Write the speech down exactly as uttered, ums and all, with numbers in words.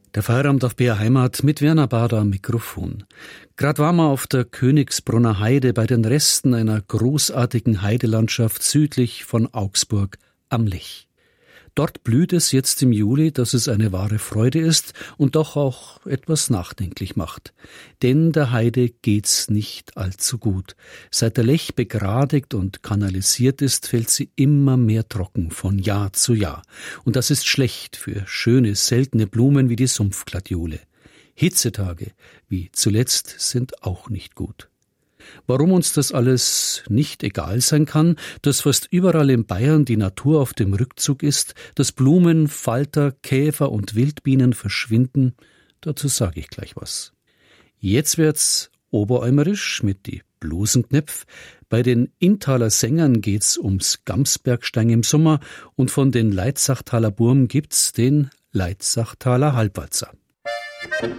Der Feierabend auf B R Heimat mit Werner Bader am Mikrofon. Grad waren wir auf der Königsbrunner Heide bei den Resten einer großartigen Heidelandschaft südlich von Augsburg am Lech. Dort blüht es jetzt im Juli, dass es eine wahre Freude ist und doch auch etwas nachdenklich macht. Denn der Heide geht's nicht allzu gut. Seit der Lech begradigt und kanalisiert ist, fällt sie immer mehr trocken von Jahr zu Jahr. Und das ist schlecht für schöne, seltene Blumen wie die Sumpfgladiole. Hitzetage, wie zuletzt, sind auch nicht gut. Warum uns das alles nicht egal sein kann, dass fast überall in Bayern die Natur auf dem Rückzug ist, dass Blumen, Falter, Käfer und Wildbienen verschwinden, dazu sage ich gleich was. Jetzt wird's oberäumerisch mit die Blusenknepf. Bei den Inntaler Sängern geht's ums Gamsbergstein im Sommer und von den Leitzachtaler Burm gibt's den Leitzachtaler Halbwalzer.